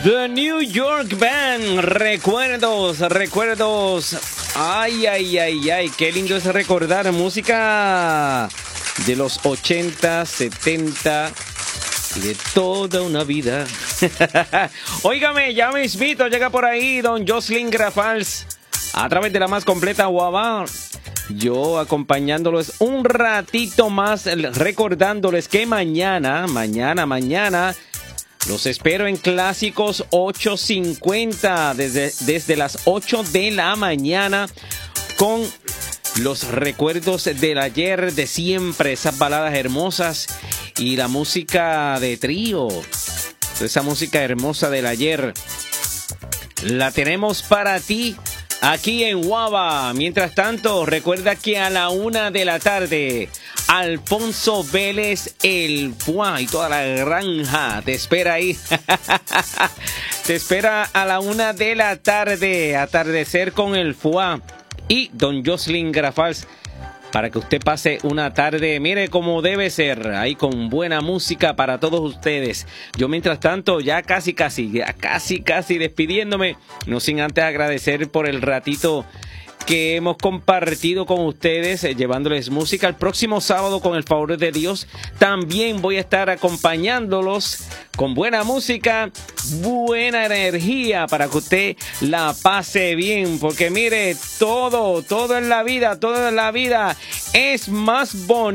The New York Band. Recuerdos. Ay, qué lindo es recordar música de los 80, 70 y de toda una vida. Óigame, ya mismito llega por ahí don Jocelyn Grafals a través de la más completa Guava. Yo acompañándolos un ratito más, recordándoles que mañana los espero en Clásicos 850 desde las 8 de la mañana con los recuerdos del ayer, de siempre, esas baladas hermosas y la música de trío, esa música hermosa del ayer. La tenemos para ti aquí en Guava. Mientras tanto, recuerda que a la 1 de la tarde, Alfonso Vélez, el Fuá y toda la granja te espera ahí. Te espera a la 1 de la tarde, atardecer con el Fuá y don Jocelyn Grafals, para que usted pase una tarde, mire como debe ser, ahí con buena música para todos ustedes. Yo mientras tanto ya casi despidiéndome, no sin antes agradecer por el ratito que hemos compartido con ustedes, llevándoles música. El próximo sábado, con el favor de Dios, también voy a estar acompañándolos con buena música, buena energía, para que usted la pase bien. Porque mire, todo en la vida es más bonito